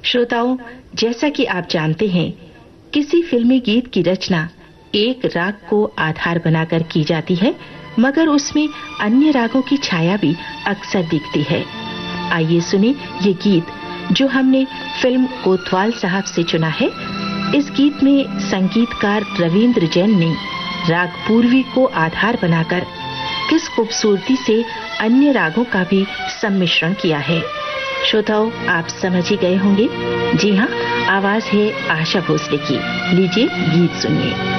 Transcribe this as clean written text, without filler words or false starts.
श्रोताओं, जैसा कि आप जानते हैं, किसी फिल्मी गीत की रचना एक राग को आधार बनाकर की जाती है, मगर उसमें अन्य रागों की छाया भी अक्सर दिखती है। आइए सुने ये गीत जो हमने फिल्म कोतवाल साहब से चुना है। इस गीत में संगीतकार रविंद्र जैन ने राग पूर्वी को आधार बनाकर किस खूबसूरती से अन्य रागों का भी सम्मिश्रण किया है। श्रोताओं, आप समझ ही गए होंगे। जी हाँ, आवाज है आशा भोसले की। लीजिए गीत सुनिए।